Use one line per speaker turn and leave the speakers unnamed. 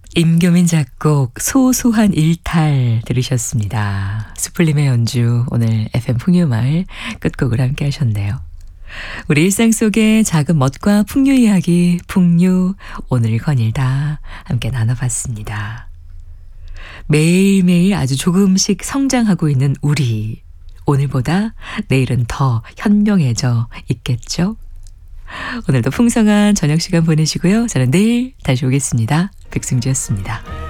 임교민 작곡 소소한 일탈 들으셨습니다. 스플림의 연주 오늘 FM 풍요마을 끝곡을 함께 하셨네요. 우리 일상 속의 작은 멋과 풍요 이야기 풍요 오늘 건일다 함께 나눠봤습니다. 매일매일 아주 조금씩 성장하고 있는 우리 오늘보다 내일은 더 현명해져 있겠죠? 오늘도 풍성한 저녁 시간 보내시고요. 저는 내일 다시 오겠습니다. 백승주였습니다.